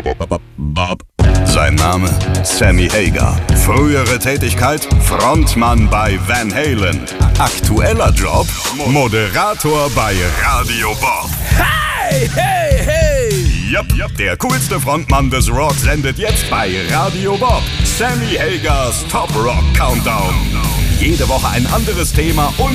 Sein Name? Sammy Hagar. Frühere Tätigkeit? Frontmann bei Van Halen. Aktueller Job? Moderator bei Radio Bob. Hey, hey, hey! Yep, der coolste Frontmann des Rock sendet jetzt bei Radio Bob. Sammy Hagars Top Rock Countdown. Jede Woche ein anderes Thema und